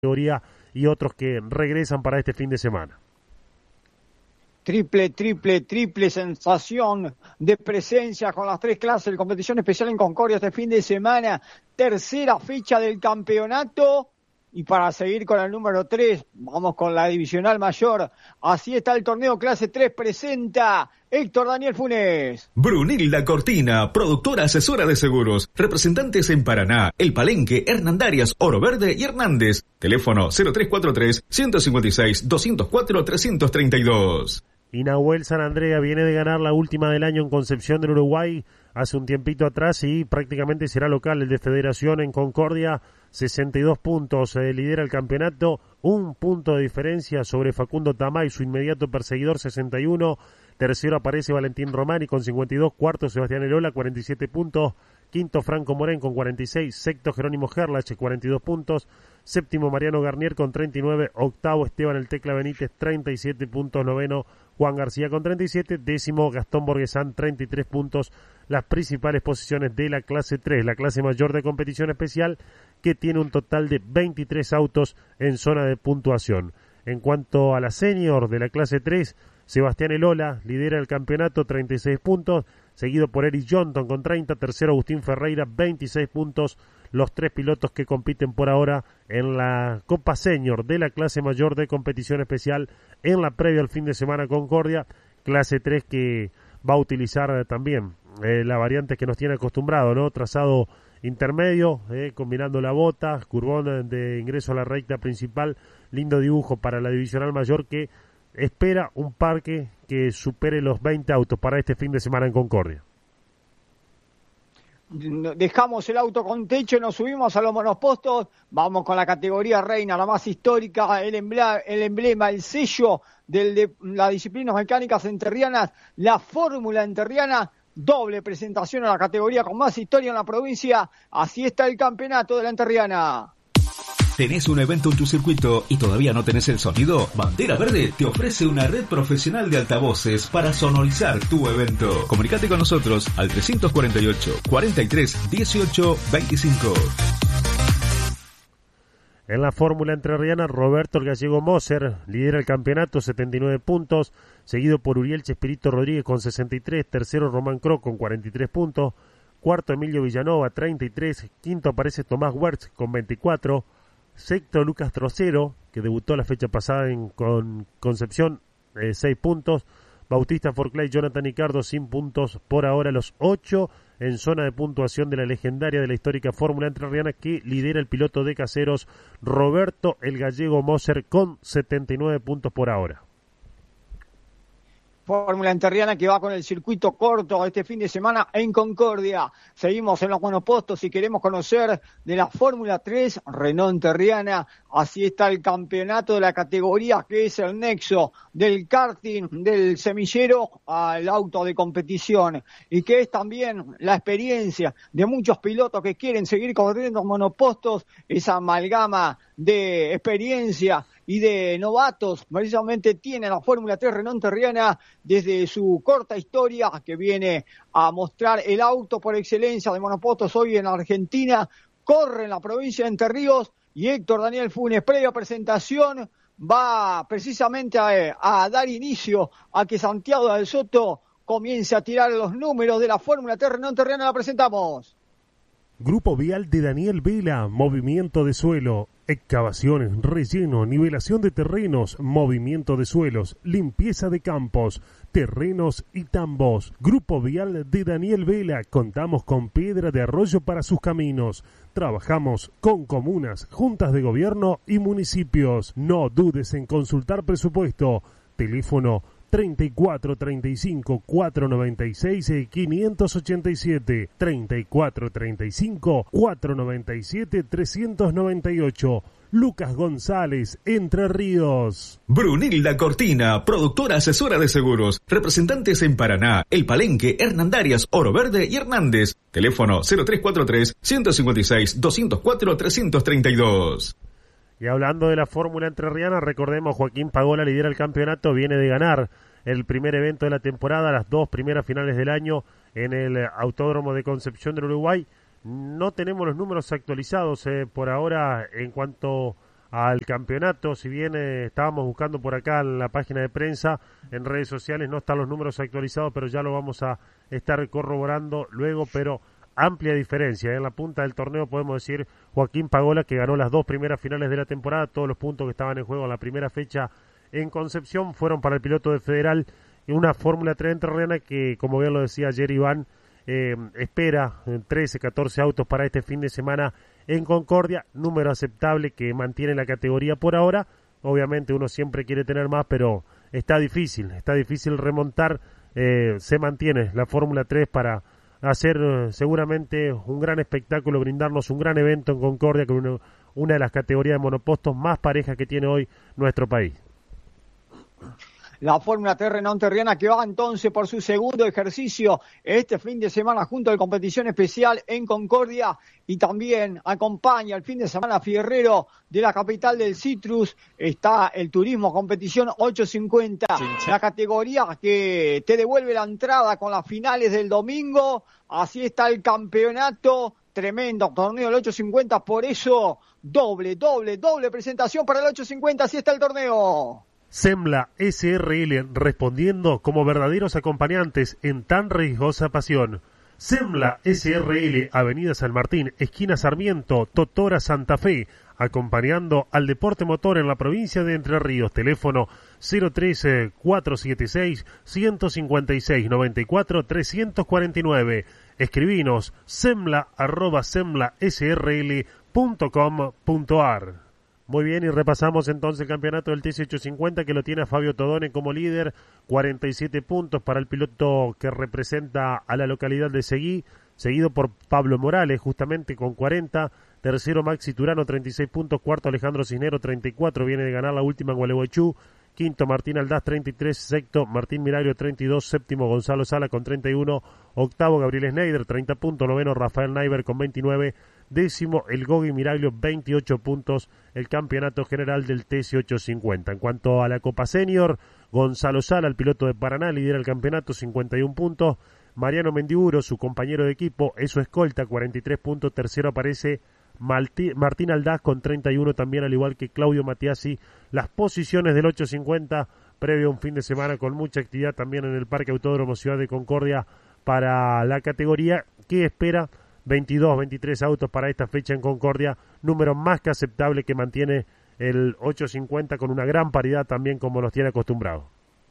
categoría y otros que regresan para este fin de semana. Triple sensación de presencia con las 3 clases de competición especial en Concordia este fin de semana. Tercera fecha del campeonato. Y para seguir con el número 3, vamos con la divisional mayor. Así está el torneo clase 3, presenta Héctor Daniel Funes. Brunilda Cortina, productora asesora de seguros. Representantes en Paraná, El Palenque, Hernandarias, Oro Verde y Hernández. Teléfono 0343-156-204-332. Y Nahuel San Andrea viene de ganar la última del año en Concepción del Uruguay hace un tiempito atrás y prácticamente será local el de Federación en Concordia. 62 puntos, lidera el campeonato, 1 punto de diferencia sobre Facundo Tamay, su inmediato perseguidor, 61. Tercero aparece Valentín Romani con 52, cuarto Sebastián Elola, 47 puntos, quinto Franco Morén con 46, sexto Jerónimo Gerlach, 42 puntos, séptimo Mariano Garnier con 39, octavo Esteban El Tecla Benítez, 37 puntos, noveno Juan García con 37, décimo Gastón Borguesán, 33 puntos, las principales posiciones de la clase 3, la clase mayor de competición especial, que tiene un total de 23 autos en zona de puntuación. En cuanto a la senior de la clase 3, Sebastián Elola lidera el campeonato, 36 puntos, seguido por Eric Johnson con 30, tercero Agustín Ferreira, 26 puntos, los 3 pilotos que compiten por ahora en la Copa Senior de la clase mayor de competición especial en la previa al fin de semana Concordia, clase 3 que va a utilizar también la variante que nos tiene acostumbrado, ¿no? Trazado intermedio, combinando la bota, curvón de ingreso a la recta principal, lindo dibujo para la divisional mayor que espera un parque que supere los 20 autos para este fin de semana en Concordia. Dejamos el auto con techo, nos subimos a los monopostos, vamos con la categoría reina, la más histórica, el emblema, el sello de las disciplinas mecánicas enterrianas, la fórmula enterriana. Doble presentación a la categoría con más historia en la provincia. Así está el campeonato de la enterriana. ¿Tenés un evento en tu circuito y todavía no tenés el sonido? Bandera Verde te ofrece una red profesional de altavoces para sonorizar tu evento. Comunicate con nosotros al 348 43 18 25. En la fórmula entrerriana, Roberto el Gallego Moser lidera el campeonato, 79 puntos, seguido por Uriel Chespirito Rodríguez con 63, tercero Román Cro con 43 puntos, cuarto Emilio Villanova, 33, quinto aparece Tomás Wertz con 24, sexto Lucas Trocero, que debutó la fecha pasada con Concepción, 6 puntos, Bautista Forclay, Jonathan Ricardo sin puntos, por ahora los 8 en zona de puntuación de la legendaria de la histórica fórmula entrerriana que lidera el piloto de Caseros, Roberto el Gallego Moser con 79 puntos por ahora. Fórmula enterriana que va con el circuito corto este fin de semana en Concordia. Seguimos en los monopostos si queremos conocer de la Fórmula 3 Renault enterriana. Así está el campeonato de la categoría que es el nexo del karting, del semillero al auto de competición y que es también la experiencia de muchos pilotos que quieren seguir corriendo monopostos, esa amalgama de experiencia y de novatos, precisamente tiene la Fórmula 3 Renault enterriana desde su corta historia que viene a mostrar el auto por excelencia de monopostos hoy en Argentina, corre en la provincia de Entre Ríos y Héctor Daniel Funes, previa presentación, va precisamente a dar inicio a que Santiago del Soto comience a tirar los números de la Fórmula 3 Renault enterriana. La presentamos. Grupo Vial de Daniel Vela, movimiento de suelo, excavaciones, relleno, nivelación de terrenos, movimiento de suelos, limpieza de campos, terrenos y tambos. Grupo Vial de Daniel Vela, contamos con piedra de arroyo para sus caminos. Trabajamos con comunas, juntas de gobierno y municipios. No dudes en consultar presupuesto. Teléfono 34 35 496 587, 34 35 497 398. Lucas González, Entre Ríos. Brunilda Cortina, productora asesora de seguros. Representantes en Paraná, El Palenque, Hernandarias, Oro Verde y Hernández. Teléfono 0343 156 204 332. Y hablando de la fórmula entrerriana, recordemos, Joaquín Pagola lidera el campeonato, viene de ganar el primer evento de la temporada, las 2 primeras finales del año en el Autódromo de Concepción del Uruguay. No tenemos los números actualizados por ahora en cuanto al campeonato. Si bien estábamos buscando por acá en la página de prensa, en redes sociales, no están los números actualizados, pero ya lo vamos a estar corroborando luego, pero amplia diferencia. En la punta del torneo podemos decir Joaquín Pagola, que ganó las 2 primeras finales de la temporada. Todos los puntos que estaban en juego en la primera fecha en Concepción fueron para el piloto de Federal, y una Fórmula 3 entrerriana que, como bien lo decía ayer Iván, espera 13, 14 autos para este fin de semana en Concordia, número aceptable que mantiene la categoría por ahora. Obviamente uno siempre quiere tener más, pero está difícil remontar. Se mantiene la Fórmula 3 para hacer seguramente un gran espectáculo, brindarnos un gran evento en Concordia, con una de las categorías de monopostos más parejas que tiene hoy nuestro país. La Fórmula 3 Renault Terriana, que va entonces por su segundo ejercicio este fin de semana junto a la competición especial en Concordia, y también acompaña el fin de semana Fierrero de la capital del Citrus. Está el Turismo Competición 850, la categoría que te devuelve la entrada con las finales del domingo. Así está el campeonato, tremendo torneo del 850, por eso doble presentación para el 850, así está el torneo. Semla SRL, respondiendo como verdaderos acompañantes en tan riesgosa pasión. Semla SRL, Avenida San Martín, esquina Sarmiento, Totora, Santa Fe, acompañando al deporte motor en la provincia de Entre Ríos. Teléfono 013-476-156-94-349. Escribinos semla@semlasrl.com.ar. Muy bien, y repasamos entonces el campeonato del TC850, que lo tiene a Fabio Todone como líder, 47 puntos para el piloto que representa a la localidad de Seguí, seguido por Pablo Morales, justamente con 40, tercero Maxi Turano, 36 puntos, cuarto Alejandro Cisnero, 34, viene de ganar la última en Gualeguaychú, quinto Martín Aldaz, 33, sexto Martín Milagro, 32, séptimo Gonzalo Sala con 31, octavo Gabriel Schneider, 30 puntos, noveno Rafael Naiber con 29, décimo el Gogi Miraglio, 28 puntos, el campeonato general del TC850. En cuanto a la Copa Senior, Gonzalo Sala, el piloto de Paraná, lidera el campeonato, 51 puntos, Mariano Mendiburo, su compañero de equipo, es su escolta, 43 puntos, tercero aparece Martín Aldaz con 31 también, al igual que Claudio Matiasi. Las posiciones del 850 previo a un fin de semana con mucha actividad también en el Parque Autódromo Ciudad de Concordia para la categoría, que espera 22, 23 autos para esta fecha en Concordia, número más que aceptable que mantiene el 850 con una gran paridad también como nos tiene acostumbrados.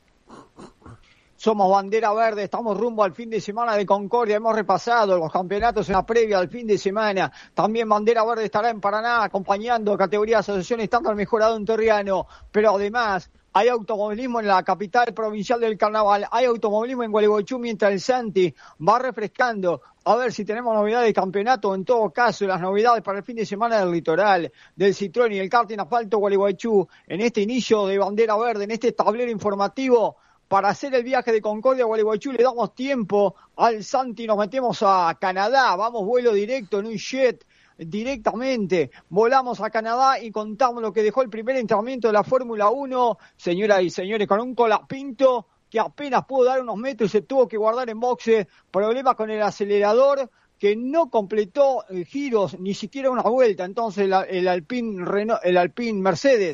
Somos bandera verde, estamos rumbo al fin de semana de Concordia, hemos repasado los campeonatos en la previa al fin de semana. También bandera verde estará en Paraná acompañando categoría de asociación estándar mejorado en Terriano, pero además hay automovilismo en la capital provincial del carnaval, hay automovilismo en Gualeguaychú, mientras el Santi va refrescando. A ver si tenemos novedades de campeonato, en todo caso las novedades para el fin de semana del Litoral, del Citroën y el karting asfalto Gualeguaychú, en este inicio de bandera verde, en este tablero informativo. Para hacer el viaje de Concordia a Gualeguaychú le damos tiempo al Santi, nos metemos a Canadá, vamos vuelo directo en un jet, directamente volamos a Canadá y contamos lo que dejó el primer entrenamiento de la Fórmula 1, señoras y señores, con un colapinto que apenas pudo dar unos metros y se tuvo que guardar en boxe, problema con el acelerador, que no completó giros, ni siquiera una vuelta. Entonces el Alpine Mercedes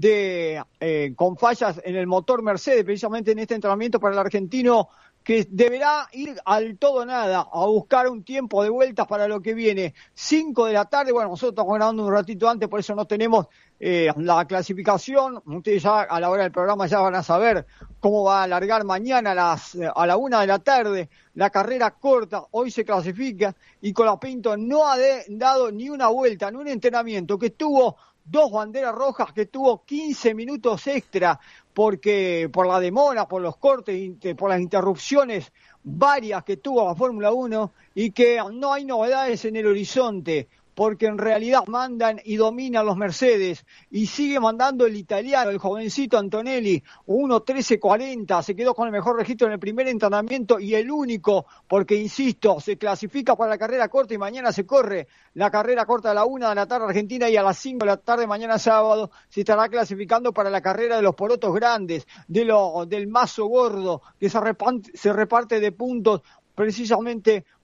con fallas en el motor Mercedes, precisamente en este entrenamiento para el argentino, que deberá ir al todo nada a buscar un tiempo de vueltas para lo que viene. 5 de la tarde, bueno, nosotros estamos grabando un ratito antes, por eso no tenemos la clasificación. Ustedes ya a la hora del programa ya van a saber cómo va a alargar mañana a la 1 de la tarde la carrera corta. Hoy se clasifica y Colapinto no ha dado ni una vuelta en un entrenamiento que tuvo 2 banderas rojas, que tuvo 15 minutos extra, porque por la demora, por los cortes, por las interrupciones varias que tuvo la Fórmula 1, y que no hay novedades en el horizonte, porque en realidad mandan y dominan los Mercedes, y sigue mandando el italiano, el jovencito Antonelli, 1:13:40, se quedó con el mejor registro en el primer entrenamiento y el único, porque insisto, se clasifica para la carrera corta y mañana se corre la carrera corta a la 1 de la tarde Argentina, y a las 5 de la tarde mañana sábado se estará clasificando para la carrera de los porotos grandes, del mazo gordo, que se reparte de puntos precisamente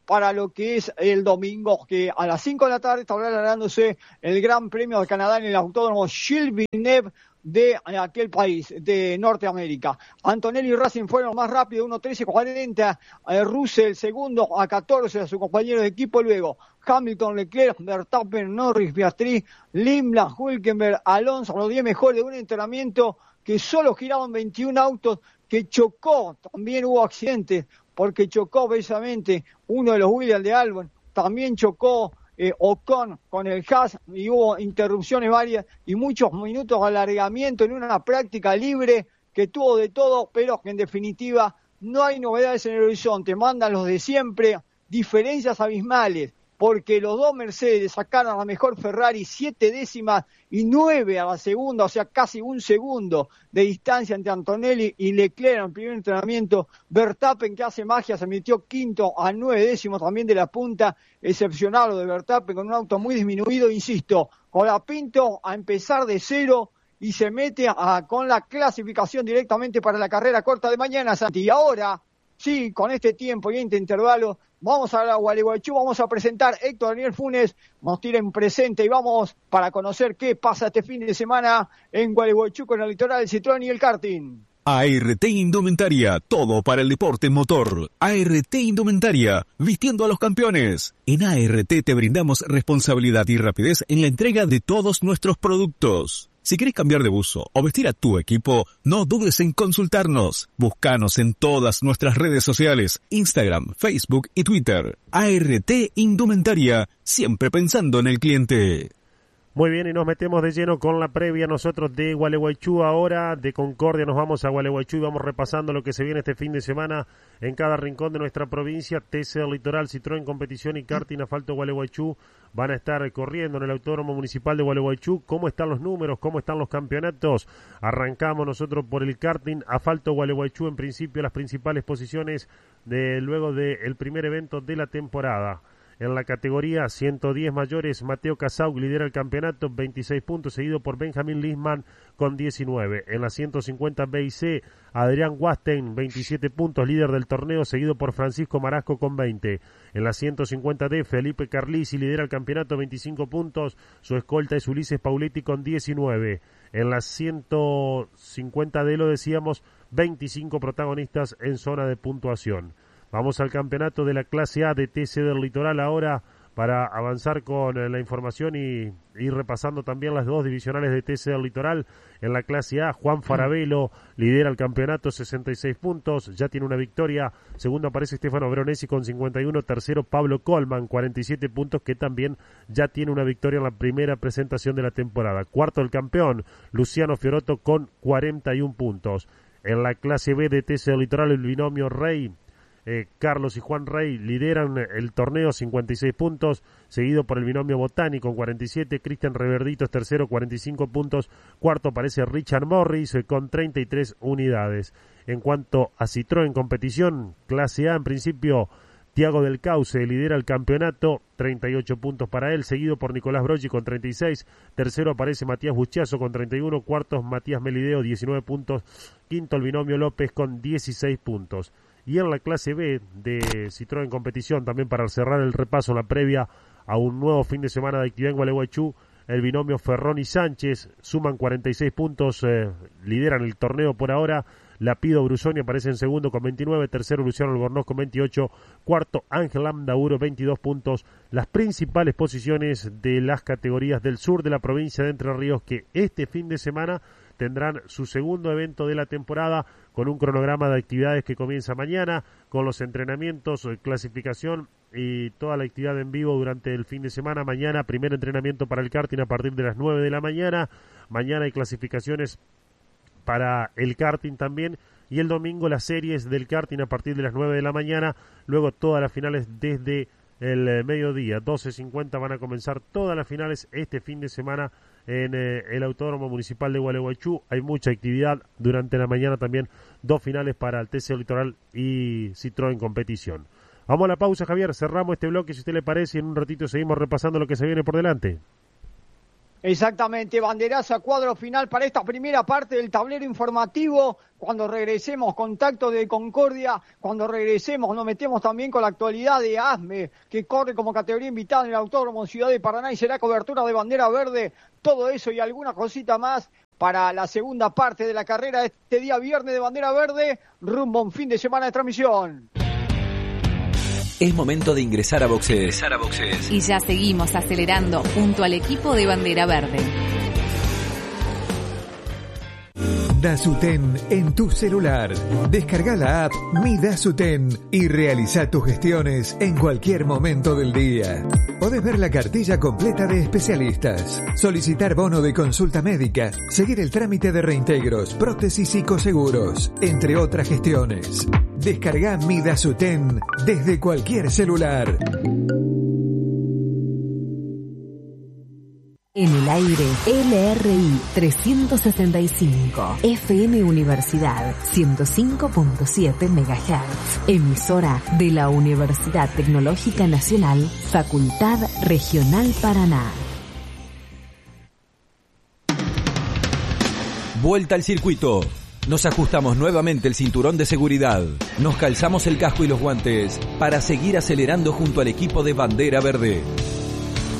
para lo que es el domingo, que a las 5 de la tarde estará ganándose el Gran Premio de Canadá en el Autódromo Gilles Villeneuve de aquel país, de Norteamérica. Antonelli y Racing fueron más rápidos, 1:13:40, Russell segundo a 14 a su compañero de equipo, luego Hamilton, Leclerc, Verstappen, Norris, Piastri, Limla, Hülkenberg, Alonso, los 10 mejores de un entrenamiento que solo giraban 21 autos, que chocó, también hubo accidentes, porque chocó precisamente uno de los Williams de Albon, también chocó Ocon con el Haas y hubo interrupciones varias y muchos minutos de alargamiento en una práctica libre que tuvo de todo, pero que en definitiva no hay novedades en el horizonte, mandan los de siempre, diferencias abismales, porque los dos Mercedes sacaron a la mejor Ferrari 7 décimas y 9 a la segunda, o sea, casi un segundo de distancia entre Antonelli y Leclerc en el primer entrenamiento. Verstappen, que hace magia, se metió quinto a 9 décimos también de la punta, excepcional lo de Verstappen, con un auto muy disminuido, insisto, Colapinto a empezar de cero y se mete con la clasificación directamente para la carrera corta de mañana, Santi. Y ahora, sí, con este tiempo y este intervalo, vamos a Gualeguaychú, vamos a presentar Héctor Daniel Funes, nos tienen presente y vamos para conocer qué pasa este fin de semana en Gualeguaychú con el litoral, el Citroën y el karting. ART Indumentaria, todo para el deporte motor. ART Indumentaria, vistiendo a los campeones. En ART te brindamos responsabilidad y rapidez en la entrega de todos nuestros productos. Si querés cambiar de buzo o vestir a tu equipo, no dudes en consultarnos. Búscanos en todas nuestras redes sociales, Instagram, Facebook y Twitter. ART Indumentaria, siempre pensando en el cliente. Muy bien, y nos metemos de lleno con la previa nosotros de Gualeguaychú ahora. De Concordia nos vamos a Gualeguaychú y vamos repasando lo que se viene este fin de semana en cada rincón de nuestra provincia. TC del Litoral, Citroën Competición y Karting Asfalto Gualeguaychú van a estar corriendo en el Autódromo Municipal de Gualeguaychú. ¿Cómo están los números? ¿Cómo están los campeonatos? Arrancamos nosotros por el Karting Asfalto Gualeguaychú, en principio las principales posiciones luego del primer evento de la temporada. En la categoría 110 mayores, Mateo Casaug lidera el campeonato, 26 puntos, seguido por Benjamín Lisman con 19. En la 150 B y C, Adrián Wasten, 27 puntos, líder del torneo, seguido por Francisco Marasco con 20. En la 150 D, Felipe Carlisi lidera el campeonato, 25 puntos, su escolta es Ulises Pauletti con 19. En la 150 D, lo decíamos, 25 protagonistas en zona de puntuación. Vamos al campeonato de la clase A de TC del Litoral ahora para avanzar con la información y ir repasando también las dos divisionales de TC del Litoral. En la clase A, Juan Farabelo lidera el campeonato, 66 puntos, ya tiene una victoria. Segundo aparece Stefano Veronesi con 51, tercero Pablo Colman, 47 puntos, que también ya tiene una victoria en la primera presentación de la temporada. Cuarto el campeón, Luciano Fiorotto con 41 puntos. En la clase B de TC del Litoral, el binomio Rey, Carlos y Juan Rey lideran el torneo, 56 puntos, seguido por el binomio Botani con 47, Cristian Reverdito es tercero, 45 puntos, cuarto aparece Richard Morris con 33 unidades. En cuanto a Citroën Competición, clase A en principio, Tiago del Cauce lidera el campeonato, 38 puntos para él, seguido por Nicolás Broggi con 36, tercero aparece Matías Buchiazo con 31, cuarto Matías Melideo, 19 puntos, quinto el binomio López con 16 puntos. Y en la clase B de Citroën Competición, también para cerrar el repaso, la previa a un nuevo fin de semana de actividad en Gualeguaychú, el binomio Ferrón y Sánchez suman 46 puntos, lideran el torneo por ahora. Lapido Brusoni aparece en segundo con 29, tercero Luciano Albornoz con 28, cuarto Ángel Lamdauro, 22 puntos. Las principales posiciones de las categorías del sur de la provincia de Entre Ríos, que este fin de semana tendrán su segundo evento de la temporada, con un cronograma de actividades que comienza mañana, con los entrenamientos, clasificación y toda la actividad en vivo durante el fin de semana. Mañana, primer entrenamiento para el karting a partir de las 9 de la mañana. Mañana hay clasificaciones para el karting también. Y el domingo las series del karting a partir de las 9 de la mañana. Luego todas las finales desde el mediodía. 12:50 van a comenzar todas las finales este fin de semana en el Autódromo Municipal de Gualeguaychú. Hay mucha actividad durante la mañana también. Dos finales para el TC Litoral y Citroën Competición. Vamos a la pausa, Javier. Cerramos este bloque, si usted le parece, y en un ratito seguimos repasando lo que se viene por delante. Exactamente, banderazo a cuadro final para esta primera parte del tablero informativo. Cuando regresemos, contacto de Concordia. Cuando regresemos, nos metemos también con la actualidad de ASME, que corre como categoría invitada en el Autódromo Ciudad de Paraná y será cobertura de bandera verde. Todo eso y alguna cosita más para la segunda parte de la carrera este día viernes de bandera verde, rumbo a un fin de semana de transmisión. Es momento de ingresar a boxes. Y ya seguimos acelerando junto al equipo de bandera verde. Dasuten en tu celular. Descarga la app Mi Dasuten y realiza tus gestiones en cualquier momento del día. Podés ver la cartilla completa de especialistas, solicitar bono de consulta médica, seguir el trámite de reintegros, prótesis y coseguros, entre otras gestiones. Descarga Mi Dasuten desde cualquier celular. En el aire, LRI 365, FM Universidad 105.7 MHz, emisora de la Universidad Tecnológica Nacional, Facultad Regional Paraná. Vuelta al circuito. Nos ajustamos nuevamente el cinturón de seguridad. Nos calzamos el casco y los guantes para seguir acelerando junto al equipo de bandera verde.